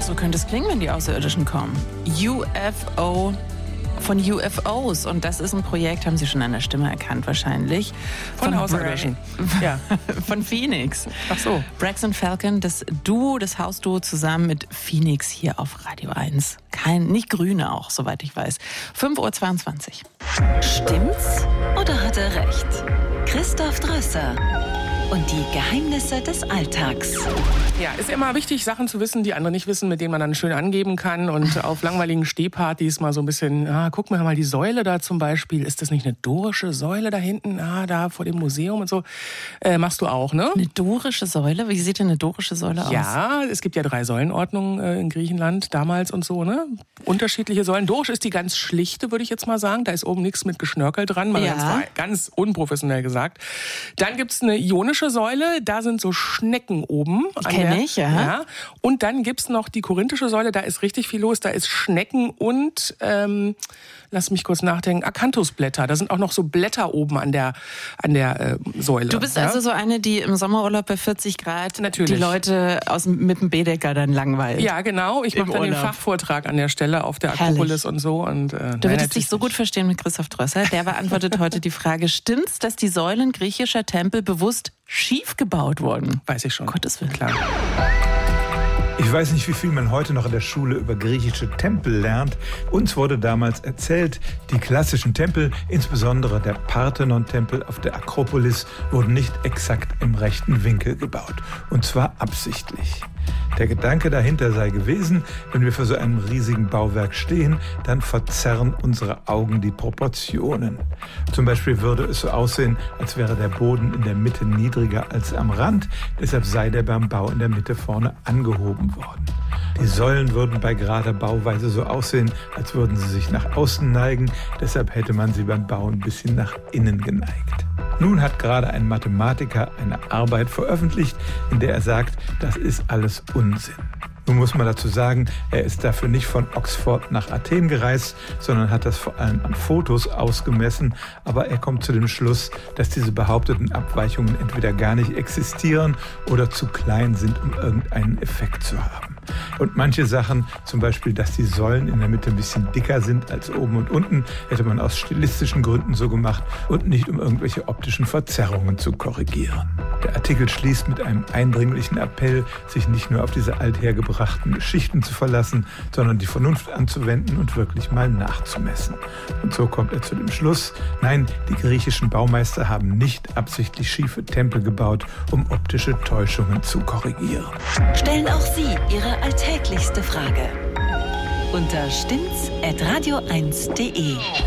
so könnte es klingen, wenn die Außerirdischen kommen. UFO von UFOs. Und das ist ein Projekt, haben Sie schon an der Stimme erkannt wahrscheinlich. Von Außerirdischen. Ja. Von Phoenix. Ach so. Braxton Falcon, das Hausduo zusammen mit Phoenix hier auf Radio 1. Nicht Grüne auch, soweit ich weiß. 5:22 Uhr. Stimmt's oder hat er recht? Christoph Drösser und die Geheimnisse des Alltags. Ja, ist immer wichtig, Sachen zu wissen, die andere nicht wissen, mit denen man dann schön angeben kann. Und auf langweiligen Stehpartys mal so ein bisschen, guck mir mal die Säule da zum Beispiel. Ist das nicht eine dorische Säule da hinten? Da vor dem Museum und so. Machst du auch, ne? Eine dorische Säule? Wie sieht denn eine dorische Säule aus? Ja, es gibt ja 3 Säulenordnungen in Griechenland damals und so, ne? Unterschiedliche Säulen. Dorisch ist die ganz schlichte, würde ich jetzt mal sagen. Da ist oben nichts mit Geschnörkel dran, mal ganz unprofessionell gesagt. Dann gibt's eine ionische Säule, da sind so Schnecken oben. Kenne ich, ja. Und dann gibt's noch die korinthische Säule, da ist richtig viel los. Da ist Schnecken und, lass mich kurz nachdenken, Akanthusblätter. Da sind auch noch so Blätter oben an der Säule. Du bist also so eine, die im Sommerurlaub bei 40 Grad Natürlich. Die Leute mit dem Baedeker dann langweilt. Ja, genau. Ich mache dann den Fachvortrag an der Stelle auf der Akropolis und so. Und, du würdest dich so gut verstehen mit Christoph Drösser. Der beantwortet heute die Frage, stimmt's, dass die Säulen griechischer Tempel bewusst schief gebaut wurden? Weiß ich schon. Gottes Willen. Klar. Ich weiß nicht, wie viel man heute noch in der Schule über griechische Tempel lernt. Uns wurde damals erzählt, die klassischen Tempel, insbesondere der Parthenon-Tempel auf der Akropolis, wurden nicht exakt im rechten Winkel gebaut. Und zwar absichtlich. Der Gedanke dahinter sei gewesen, wenn wir vor so einem riesigen Bauwerk stehen, dann verzerren unsere Augen die Proportionen. Zum Beispiel würde es so aussehen, als wäre der Boden in der Mitte niedriger als am Rand. Deshalb sei der beim Bau in der Mitte vorne angehoben worden. Die Säulen würden bei gerader Bauweise so aussehen, als würden sie sich nach außen neigen. Deshalb hätte man sie beim Bauen ein bisschen nach innen geneigt. Nun hat gerade ein Mathematiker eine Arbeit veröffentlicht, in der er sagt, das ist alles Unsinn. Nun muss man dazu sagen, er ist dafür nicht von Oxford nach Athen gereist, sondern hat das vor allem an Fotos ausgemessen. Aber er kommt zu dem Schluss, dass diese behaupteten Abweichungen entweder gar nicht existieren oder zu klein sind, um irgendeinen Effekt zu haben. Und manche Sachen, zum Beispiel, dass die Säulen in der Mitte ein bisschen dicker sind als oben und unten, hätte man aus stilistischen Gründen so gemacht und nicht, um irgendwelche optischen Verzerrungen zu korrigieren. Der Artikel schließt mit einem eindringlichen Appell, sich nicht nur auf diese althergebrachten Geschichten zu verlassen, sondern die Vernunft anzuwenden und wirklich mal nachzumessen. Und so kommt er zu dem Schluss, nein, die griechischen Baumeister haben nicht absichtlich schiefe Tempel gebaut, um optische Täuschungen zu korrigieren. Stellen auch Sie Ihre alltäglichste Frage unter stimmt's@radio1.de.